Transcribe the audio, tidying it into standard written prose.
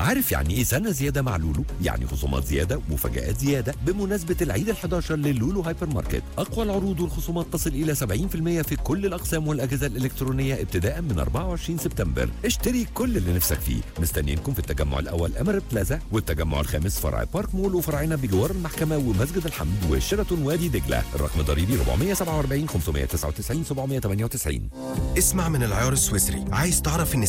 عارف يعني ايه سنة زيادة مع لولو؟ يعني خصومات زيادة ومفاجآت زيادة بمناسبة العيد ال11 للولو هايبر ماركت. أقوى العروض والخصومات تصل إلى 70% في كل الأقسام والأجهزة الإلكترونية ابتداء من 24 سبتمبر. اشتري كل اللي نفسك فيه. مستنيينكم في التجمع الأول أميريت بلازا، والتجمع الخامس فرع بارك مول وفرعنا بجوار المحكمة ومسجد الحمد وشيراتون وادي دجلة. الرقم الضريبي 447 599 798. اسمع من العيار السويسري. عايز تعرف ان